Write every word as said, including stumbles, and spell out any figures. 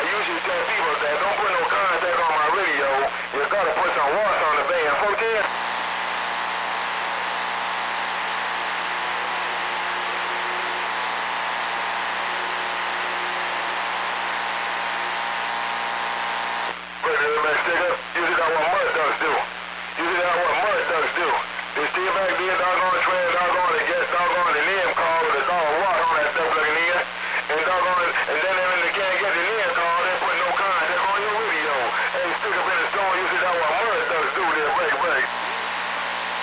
usually tell people that don't put no contact on my radio. You gotta put some watts on the band. fourteen. Usually got what mud ducks do. Usually got what mud ducks do. They steer back there, doggone trail, doggone, and get doggone, and then call with a dog water on that duck looking in, and doggone, and then